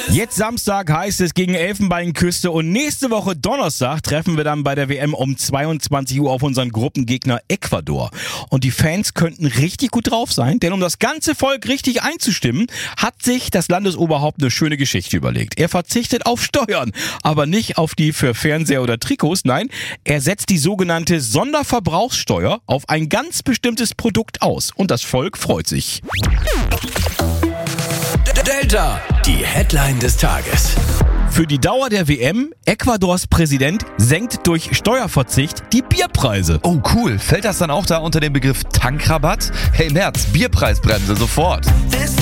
Jetzt Samstag heißt es gegen Elfenbeinküste und nächste Woche Donnerstag treffen wir dann bei der WM um 22 Uhr auf unseren Gruppengegner Ecuador. Und die Fans könnten richtig gut drauf sein, denn um das ganze Volk richtig einzustimmen, hat sich das Landesoberhaupt eine schöne Geschichte überlegt. Er verzichtet auf Steuern, aber nicht auf die für Fernseher oder Trikots, nein, er setzt die sogenannte Sonderverbrauchssteuer auf ein ganz bestimmtes Produkt aus und das Volk freut sich. Delta, die Headline des Tages. Für die Dauer der WM, Ecuadors Präsident senkt durch Steuerverzicht die Bierpreise. Oh cool, fällt das dann auch da unter den Begriff Tankrabatt? Hey Merz, Bierpreisbremse sofort.